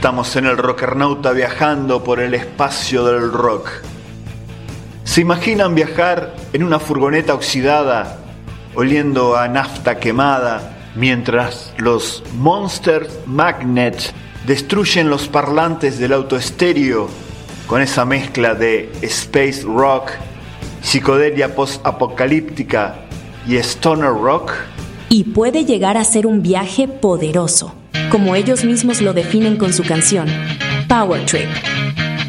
Estamos en el Rockernauta viajando por el espacio del rock. ¿Se imaginan viajar en una furgoneta oxidada, oliendo a nafta quemada, mientras los Monster Magnet destruyen los parlantes del autoestéreo con esa mezcla de space rock, psicodelia post-apocalíptica y stoner rock? Y puede llegar a ser un viaje poderoso, como ellos mismos lo definen con su canción, Power Trip.